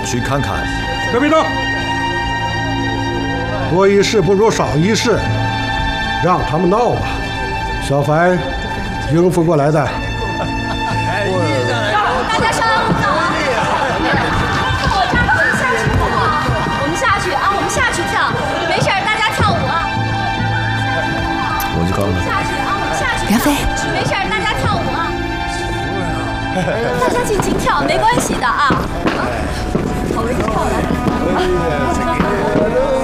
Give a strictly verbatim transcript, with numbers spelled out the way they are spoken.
去看看。 各位动，多一事不如少一事，让他们闹吧。小凡应付过来的。 大家稍安勿躁啊！我这儿我们下去跳，我们下去啊，我们下去跳，没事儿，大家跳舞啊。 我就告诉你， 下去啊，我们下去。 梁飞， 没事儿，大家跳舞啊。大家尽情跳，没关系的啊。好人跳的。